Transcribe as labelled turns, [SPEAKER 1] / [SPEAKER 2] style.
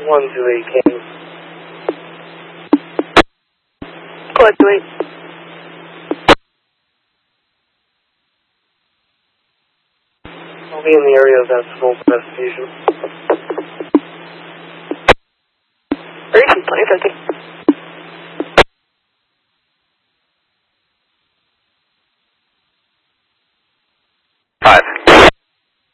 [SPEAKER 1] 128 King.
[SPEAKER 2] Go ahead, 28.
[SPEAKER 1] I'll be in the area of that smoke investigation.
[SPEAKER 2] Very 2050.